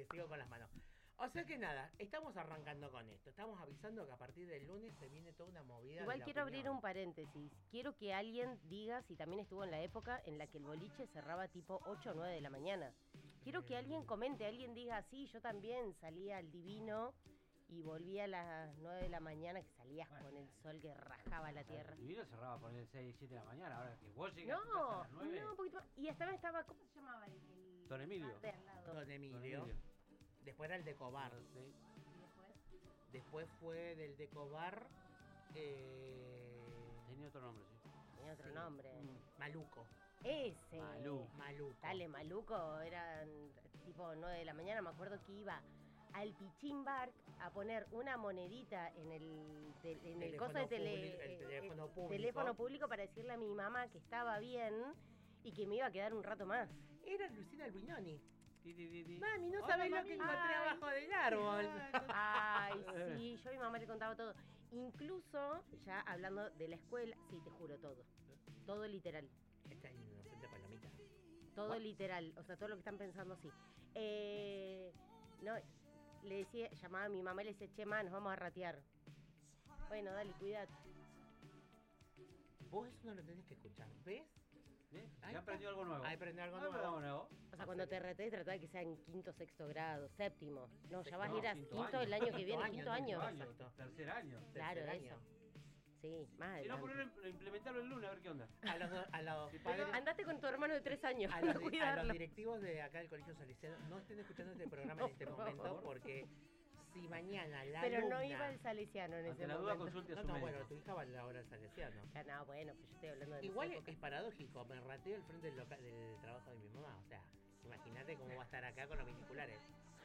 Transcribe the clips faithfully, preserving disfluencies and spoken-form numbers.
me sigo con las manos. O sea que nada, estamos arrancando con esto. Estamos avisando que a partir del lunes se viene toda una movida. Igual de la quiero opinión. abrir un paréntesis. Quiero que alguien diga si también estuvo en la época en la que el boliche cerraba tipo ocho o nueve de la mañana. Quiero que alguien comente, alguien diga, sí, yo también salía al Divino y volvía a las nueve de la mañana, que salías Bueno, con el sol que rajaba la tierra. El divino cerraba por el seis, siete de la mañana, ahora que vos llegas a tu casa a No, las nueve. no, un poquito más. Y esta vez estaba, ¿cómo se llamaba el, el Don Emilio. bar de al lado? Don Emilio. Don Emilio. Después era el Decobar. Sí. Y después, Después fue del Decobar. Eh, Tenía otro nombre, sí. tenía otro Sí. nombre. Mm. Maluco. Ese. Malú. Maluco. Dale, maluco, eran tipo nueve de la mañana, me acuerdo que iba al Pichín Bar a poner una monedita en el, te- en el Teléfono coso de tele, público- el eh, teléfono eh, público. teléfono público para decirle a mi mamá que estaba bien y que me iba a quedar un rato más. Era Lucina Albinoni. Ti, ti, ti, ti. Mami, no Hola, sabés lo mami. que encontré Ay. abajo del árbol. Ay, sí, yo a mi mamá le contaba todo. Incluso, ya hablando de la escuela, sí, te juro, todo. Todo literal. Esta es inocente palomita. Todo What? literal, o sea, todo lo que están pensando sí. Eh, no, le decía, llamaba a mi mamá y le decía, che, ma, nos vamos a ratear. Bueno, dale, cuídate. Vos eso no lo tenés que escuchar, ¿ves? ¿Eh? Ahí Ya aprendió algo nuevo. Ahí aprendió algo Ah, nuevo. algo nuevo. O sea, cuando te ratees, trata de que sea en quinto, sexto grado, séptimo. No, ya vas a No, ir a quinto quinto, año. el año que Quinto viene, año, quinto no, año. quinto año, Exacto. tercer año. Claro, Tercer eso. año. Sí, más Si no, adelante. ponerlo, implementarlo el lunes, a ver qué onda. A los, do- a los padres, Andate con tu hermano de tres años, a a los, di- a los cuidarlo. directivos de acá del Colegio Salesiano, no estén escuchando este programa en este por momento favor. porque si mañana la Pero no alumna- iba el salesiano en Ante ese la duda, momento. consulte a No, su no, médico. bueno, tu hija va a la hora del Salesiano. Ah, no, bueno, pues yo estoy hablando de Igual esa es, época. es paradójico, me rateo al frente del, loca- del trabajo de mi mamá, o sea, imagínate cómo va a estar acá con los binoculares.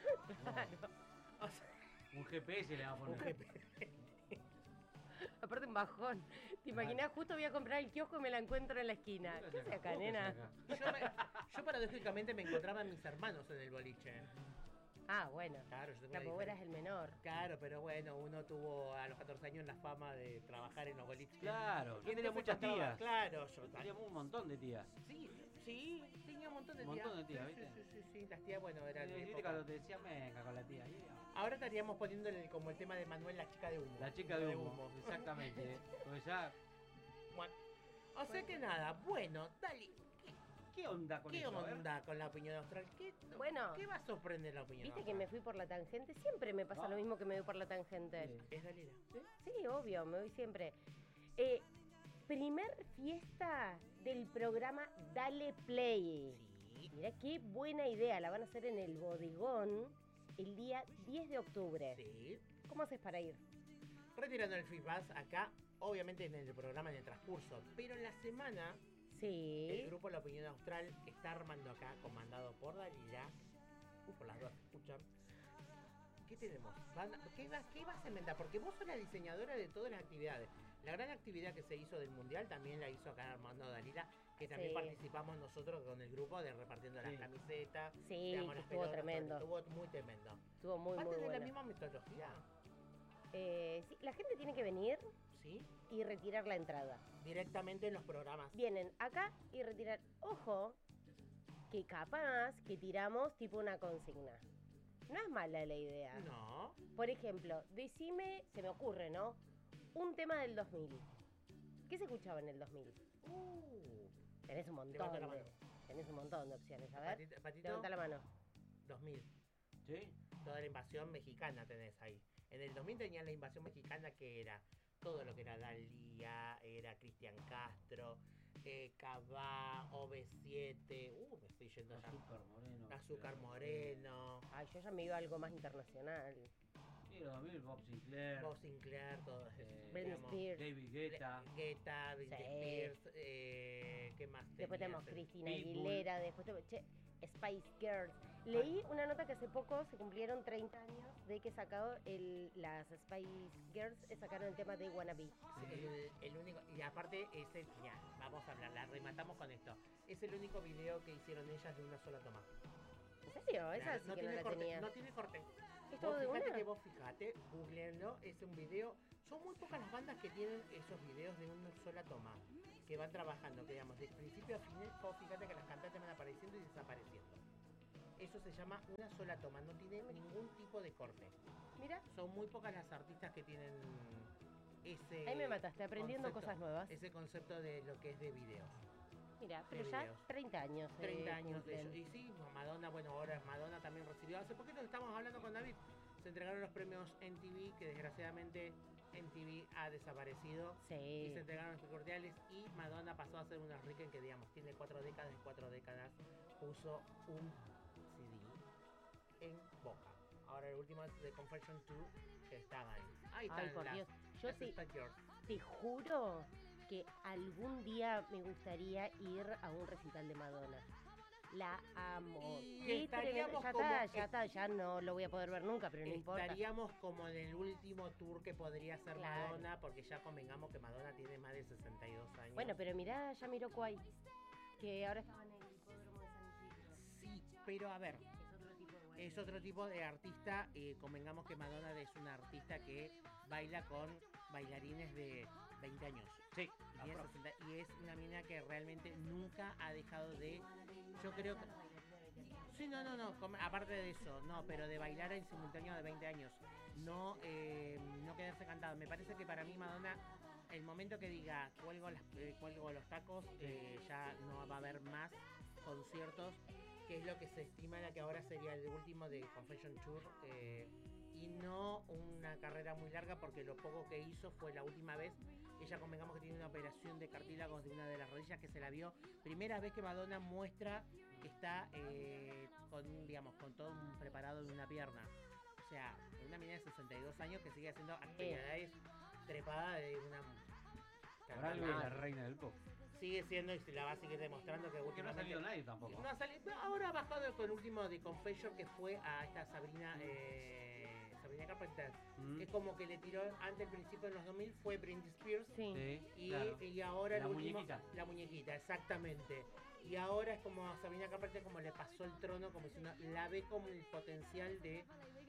O sea, Un G P S le va a poner. un G P. Aparte un bajón. ¿Te imaginas? Justo voy a comprar el kiosco y me la encuentro en la esquina. ¿Qué hace acá, ¿Vos qué haces nena? acá? Yo, me- yo paradójicamente me encontraba a mis hermanos en el boliche. Ah, bueno. Claro, yo tengo Claro, una vos eras el diferencia. menor. Claro, pero bueno, uno tuvo a los catorce años la fama de trabajar en los boliches. Claro, yo ¿Quién tenía te muchas encontraba? tías. Claro, yo Yo tenía un montón de tías. Sí, sí, tenía un montón de Un tías. montón de tías, Sí, ¿viste? Sí, sí, sí, sí, las tías, bueno, eran de ¿Viste época. cuando te decía venga con la tía? Y- Ahora estaríamos poniéndole como el tema de Manuel, la chica de humo. La chica de humo, exactamente. Porque ya, Bueno, o sea que nada, bueno, dale. ¿qué onda con ¿Qué eso? A ver. onda con la opinión austral? ¿Qué, Bueno. ¿Qué va a sorprender la opinión ¿Viste que austral? me fui por la tangente? Siempre me pasa Ah. lo mismo que me voy por la tangente. Sí. Es Dalila. Sí, obvio, me voy siempre. Eh, primer fiesta del programa Dale Play. Sí. Mirá qué buena idea, la van a hacer en el bodegón el día diez de octubre. Sí. ¿Cómo haces para ir? Retirando el Free Pass acá, obviamente en el programa en el transcurso, pero en la semana Sí. el grupo La Opinión Austral está armando acá, comandado por Dalila, uh, por las dos, escuchan. ¿Qué tenemos? Van- ¿Qué, vas, ¿Qué vas a inventar? Porque vos sos la diseñadora de todas las actividades. La gran actividad que se hizo del Mundial también la hizo acá Armando Dalila, que también Sí. participamos nosotros con el grupo de repartiendo Sí. las camisetas. Sí, le damos que las estuvo pelotas, tremendo. Estuvo muy tremendo. Estuvo muy, Parte muy de la buena. misma metodología, Eh, sí, la gente tiene que venir ¿sí? y retirar la entrada. Directamente en los programas. Vienen acá y retirar. Ojo, que capaz que tiramos tipo una consigna. No es mala la idea. No. Por ejemplo, decime, se me ocurre, ¿no? Un tema del dos mil. ¿Qué se escuchaba en el dos mil? Uh, Tenés un montón Levanta la de, mano. tenés un montón de opciones. A ver, Patito- Patito. levanta la mano. dos mil. ¿Sí? Toda la invasión mexicana tenés ahí. En el dos mil tenían la invasión mexicana que era todo lo que era Dalía, era Cristian Castro, eh, Cabá, O V siete, uh, me estoy yendo allá. Azúcar Moreno. Azúcar Moreno, Ay, yo ya me iba a algo más internacional. Sí, los dos mil, Bob Sinclair. Bob Sinclair, todos esos. eh, Britney digamos. Spears. David Guetta. Guetta, Britney Sí. Spears, eh, ¿qué más Después tenemos tenías? Cristina Pitbull. Aguilera, después tenemos, che, Spice Girls. Leí una nota que hace poco se cumplieron treinta años de que sacado el, las Spice Girls sacaron el tema de Wannabe. Sí, El, el único, y aparte es el, ya, vamos a hablar, la rematamos con esto. Es el único video que hicieron ellas de una sola toma. ¿En serio? Esa Claro, sí que no tiene la corte, tenía. no tiene corte. ¿Es todo Vos de fijate una? que vos fijate, googleenlo, es un video. Son muy pocas las bandas que tienen esos videos de una sola toma. Que van trabajando, que digamos, de principio a fin, vos fíjate que las cantantes van apareciendo y desapareciendo. Eso se llama una sola toma, no tiene ningún tipo de corte. Mira, Son muy pocas las artistas que tienen ese ahí me mataste, aprendiendo concepto- cosas nuevas. Ese concepto de lo que es de videos. Mira, de pero ya videos. treinta años. eh, treinta años de cumplen. ellos. Y sí, Madonna, bueno, ahora Madonna también recibió. Hace poquito que estábamos hablando con David. Se entregaron los premios M T V, que desgraciadamente M T V ha desaparecido. Y Sí. se entregaron los primordiales y Madonna pasó a ser una rica en que, digamos, tiene cuatro décadas y cuatro décadas puso un C D en boca. Ahora el último es de Confession dos, que estaba ahí. Ahí están Ay, por las, Dios. Yo las sí, Spice Girls. te juro que algún día me gustaría ir a un recital de Madonna. La amo. Y Qué estaríamos tremendo- Ya como- está, ya está, ya no lo voy a poder ver nunca, pero no importa. Estaríamos como en el último tour que podría hacer Claro. Madonna, porque ya convengamos que Madonna tiene más de sesenta y dos años. Bueno, pero mirá Jamiroquai, que ahora estaba en el hipódromo de San Isidro. Sí, pero a ver, Es otro tipo de es otro tipo de artista. Eh, convengamos que Madonna es una artista que baila con bailarines de veinte años. Sí, Y es, sesenta y es una mina que realmente nunca ha dejado de... Yo creo que... Sí, no, no, no, com- aparte de eso, no, pero de bailar en simultáneo de veinte años, no, eh, no quedarse cantado. Me parece que para mí Madonna, el momento que diga cuelgo, las, eh, cuelgo los tacos, eh, ya no va a haber más conciertos, que es lo que se estima la que ahora sería el último de Confession Tour, eh, y no una carrera muy larga, porque lo poco que hizo fue la última vez. Ella, convengamos que tiene una operación de cartílagos de una de las rodillas que se la vio. Primera vez que Madonna muestra que está eh, con, digamos, con todo un preparado en una pierna. O sea, una mina de sesenta y dos años que sigue haciendo actividades trepadas de una... Por algo es la reina del pop. Sigue siendo y se la va a seguir demostrando que Porque no ha últimamente... salido nadie tampoco. No ha salido, ahora ha bajado con el último de Confession, que fue a esta Sabrina, eh, Sabrina Carpenter. Mm. Es como que le tiró antes, al principio de los dos mil, fue Britney Spears. Sí. Sí, Y, claro. y ahora La el último, muñequita. la muñequita, exactamente. Y ahora es como a Sabrina Carpenter como le pasó el trono, como diciendo, la ve como el potencial de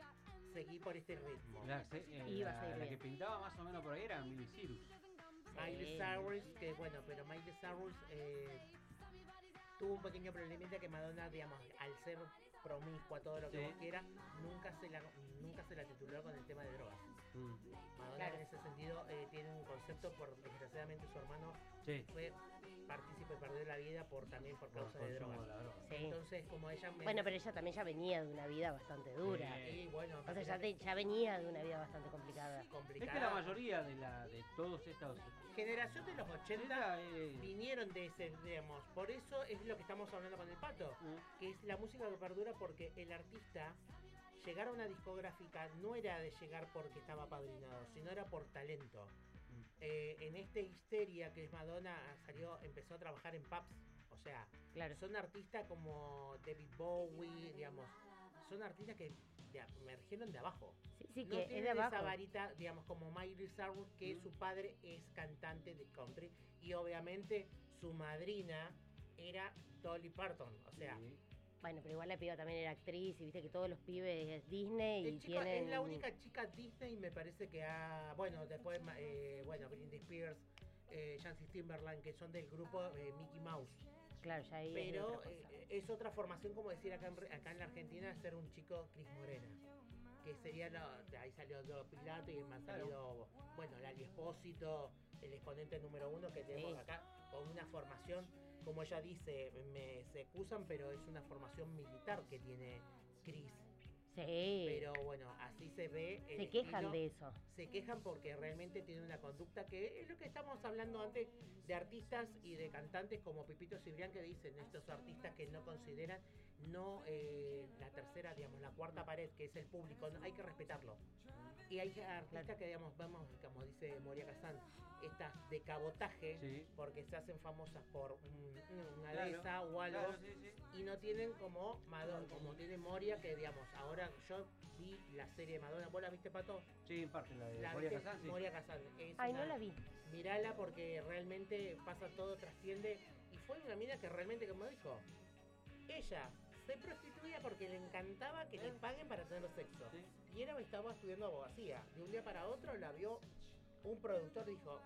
seguir por este ritmo. La, se- eh, Y iba a la- salir la bien. que pintaba más o menos por ahí era Miley Cyrus. Miley Cyrus, que bueno, pero Miley Cyrus eh, tuvo un pequeño problemita que Madonna, digamos, al ser promiscua, todo lo que Sí. vos quieras, nunca se la nunca se la tituló con el tema de drogas. Mm. Madonna Claro. en ese sentido eh, tiene un concepto, por desgraciadamente su hermano Sí. fue partícipe, perdió la vida por también por Por causa de consumo drogas. de la droga. Sí. Entonces, como ella me... Bueno, pero ella también ya venía de una vida bastante dura. Sí. Y bueno, O sea, ya, te- ya venía de una vida bastante complicada. Es complicada. que la mayoría de, la, de todos estos... Generación de los ochenta eh, vinieron de ese, digamos, por eso es lo que estamos hablando con el Pato, mm, que es la música que perdura porque el artista llegar a una discográfica no era de llegar porque estaba apadrinado, sino era por talento. mm. Eh, en este Histeria, que es Madonna, salió, empezó a trabajar en pubs, o sea, Claro. son artistas como David Bowie, digamos, son artistas que ya, emergieron de abajo. Sí, sí, No que es tienen de esa abajo. varita, digamos, como Miley Cyrus, que Mm. su padre es cantante de country y obviamente su madrina era Dolly Parton, o sea, Sí. Bueno, pero igual la piba también era actriz y viste que todos los pibes es Disney y es, chica- tienen... es la única chica Disney, me parece que ha, bueno, después, ma- eh, bueno, Britney Spears, eh, Jancy Timberland, que son del grupo eh, Mickey Mouse, Claro, ya ahí es de pero otra cosa. eh, es otra formación, como decir acá en, re- acá en la Argentina, ser un chico Cris Morena. Que sería, lo- de ahí salió Dodo Pilato y me han Claro. salido, bueno, Lali Espósito, el exponente número uno que tenemos Sí. acá, con una formación, como ella dice, me se excusan, pero es una formación militar que tiene Cris. Sí, Pero bueno, así se ve. el se quejan estilo. de eso. Se quejan porque realmente tiene una conducta que es lo que estamos hablando antes de artistas y de cantantes como Pipito Cibrián, que dicen estos artistas que no consideran no eh, la tercera, digamos, la cuarta pared, que es el público, no, hay que respetarlo. Y hay artistas que, digamos, vamos, como dice Moria Kazan, estas de cabotaje, Sí. porque se hacen famosas por un- una Claro, de esas o algo, Claro, sí, sí. y no tienen como Madonna, como tiene Moria, que digamos, ahora yo vi la serie de Madonna, ¿vos la viste, Pato? Sí, en parte la de La Moria viste, Kazan, sí. Moria Kazan. Es Ay, una- no la vi. Mirala porque realmente pasa todo, trasciende, y fue una mina que realmente, como dijo, ella se prostituía porque le encantaba que le paguen para tener sexo. Sí. Y ella estaba estudiando abogacía. De un día para otro la vio un productor, dijo,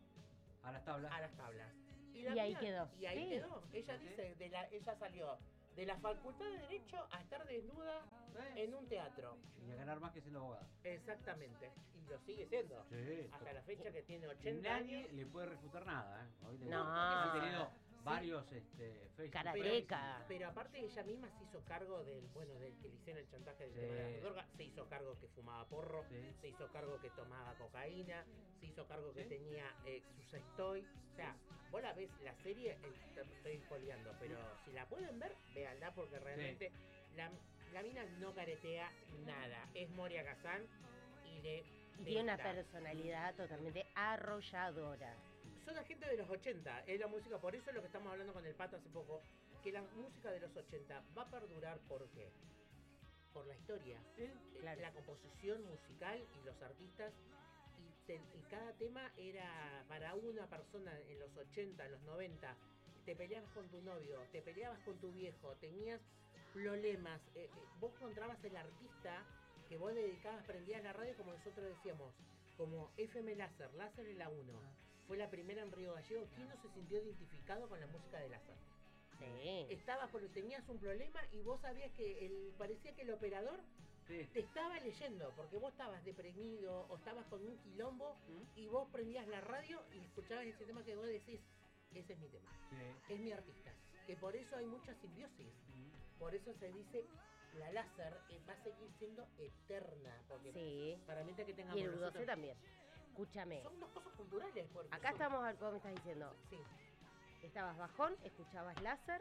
A las tablas. a las tablas. Y ahí quedó. Y ahí Sí. quedó. Ella Sí. dice, de la, ella salió De la facultad de Derecho a estar desnuda ¿Eh? en un teatro. Y a ganar más que siendo abogada. Exactamente. Y lo sigue siendo. Sí. Hasta la fecha que tiene ochenta Nadie años. le puede refutar nada, ¿eh? Hoy le- No. Han tenido varios este, Facebook. Karateka. Pero aparte ella misma se hizo cargo del, bueno, del que le hicieron el chantaje del Sí. tema de las drogas, se hizo cargo que fumaba porro, Sí. se hizo cargo que tomaba cocaína, se hizo cargo que Sí. tenía eh, su sextoy. O sea, vos la ves, la serie, eh, te estoy spoileando, pero si la pueden ver, véanla porque realmente la, la mina no caretea nada. Es Moria Kazan y le... Y tiene una peta. personalidad totalmente arrolladora. Son la gente de los ochenta, es la música, por eso es lo que estamos hablando con el Pato hace poco, que la música de los ochenta va a perdurar, ¿por qué? Por la historia, ¿Eh? Claro. la composición musical y los artistas, y, te- y cada tema era para una persona en los ochenta, en los noventa, te peleabas con tu novio, te peleabas con tu viejo, tenías problemas, eh, eh, vos encontrabas el artista que vos le dedicabas, prendías la radio como nosotros decíamos, como F M Láser, Láser en la uno. Fue la primera en Río Gallegos. ¿Quién no se sintió identificado con la música de Láser? Sí. Estabas porque tenías un problema y vos sabías que el, parecía que el operador Sí. te estaba leyendo, porque vos estabas deprimido o estabas con un quilombo ¿Mm? y vos prendías la radio y escuchabas ese tema que vos decís, ese es mi tema, Sí. es mi artista. Que por eso hay mucha simbiosis. ¿Mm? Por eso se dice, la Láser eh, va a seguir siendo eterna. Porque Sí. para mí que tengamos Y el U doce nosotros- también. Escúchame. Son dos cosas culturales. Porque Acá son- estamos, al- como me estás diciendo, Sí. estabas bajón, escuchabas láser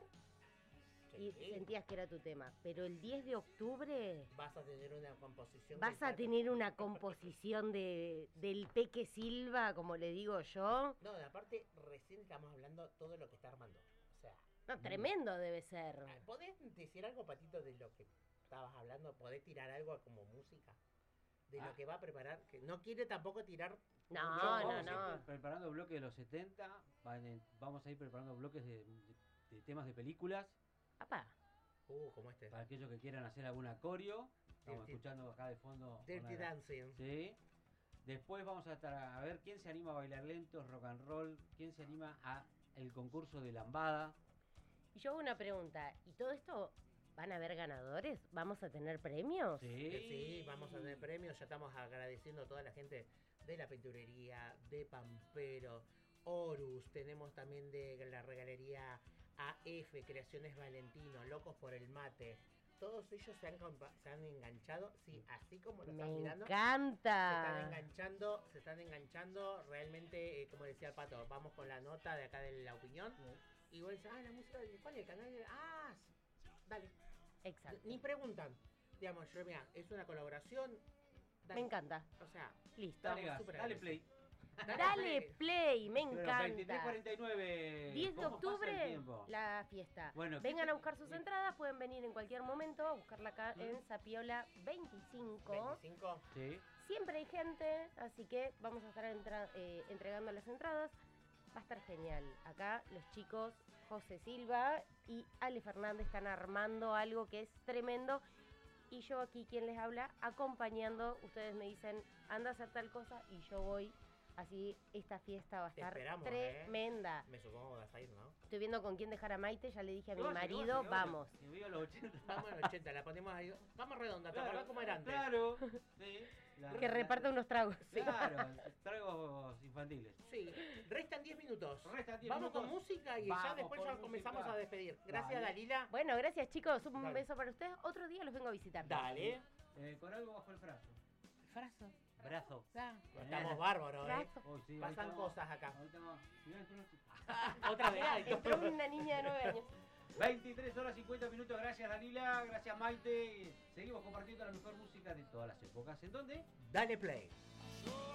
y Sí. sentías que era tu tema. Pero el diez de octubre Vas a tener una composición. vas que a está- tener una composición de, del Peque Silva, como le digo yo. No, aparte, recién estamos hablando todo lo que está armando. O sea, No, tremendo debe ser. ah, ¿podés decir algo, Patito, de lo que estabas hablando? ¿Podés tirar algo como música? De Ah. lo que va a preparar. Que no quiere tampoco tirar. No, mucho, no, vamos a ir no. pre- preparando bloques de los setenta, van en- vamos a ir preparando bloques de, de- de temas de películas, Papá, Uh, como este. para aquellos que quieran hacer alguna coreo. Estamos Dirty- escuchando acá de fondo. Dirty una- Dancing. Sí. Después vamos a estar a ver quién se anima a bailar lentos, rock and roll, quién se anima a el concurso de lambada. y yo hago una pregunta. ¿Y todo esto van a haber ganadores? ¿Vamos a tener premios? Sí. Eh, Sí, vamos a tener premios. Ya estamos agradeciendo a toda la gente de la pinturería, de Pampero, Horus. Tenemos también de la regalería A F, Creaciones Valentino, Locos por el Mate. Todos ellos se han, compa- se han enganchado, sí, así como lo están Me mirando. Se están encanta. enganchando, se están enganchando. Realmente, eh, como decía el Pato, vamos con la nota de acá de la opinión. Y vos decís, ah, la música, de- ¿cuál es el canal? de- Ah, dale. Exacto. Ni preguntan. Digamos, yo, mira, es una colaboración. Me encanta. O sea, Listo. Dale Estamos gas, súper dale agradecidos. play. Dale play, me Bueno, encanta. veintitrés cuarenta y nueve. diez de ¿Cómo pasa el octubre, tiempo? la fiesta. Bueno, ¿qué Vengan te- a buscar sus entradas, pueden venir en cualquier momento a buscarla acá ¿Mm? en Sapiola veinticinco. veinticinco. Sí. Siempre hay gente, así que vamos a estar entra- eh, entregando las entradas. Va a estar genial. Acá los chicos José Silva y Ale Fernández están armando algo que es tremendo. Y yo aquí, quien les habla, acompañando. Ustedes me dicen, anda a hacer tal cosa y yo voy. Así esta fiesta va a Te estar esperamos, ¿eh? tremenda. Me supongo que vas a ir, ¿no? Estoy viendo con quién dejar a Maite, ya le dije a mi Que vaya, que marido, vaya, que vaya. vamos. Que viva los ochenta. Vamos a los ochenta, la ponemos ahí. Vamos redonda, ¿te acordás cómo era antes? Claro. Sí. La- Que la- reparta unos tragos. Claro, tragos infantiles. Sí, restan diez minutos. Restan diez Vamos con minutos. música y ya Vamos después con ya música. comenzamos a despedir. Gracias, Dale. Dalila. Bueno, gracias chicos, un Dale. beso para ustedes. Otro día los vengo a visitar. Dale. Eh, con algo bajo el brazo. Frazo. Brazo. Estamos bárbaros, ¿eh? Brazo. Hoy sí, hoy Pasan estamos- cosas acá. hoy estamos- mirá, entró una chica. Otra vez. Mirá, ay, entró una niña de nueve años. veintitrés horas cincuenta minutos. Gracias Danila, gracias Maite. Seguimos compartiendo la mejor música de todas las épocas. ¿En dónde? Dale play.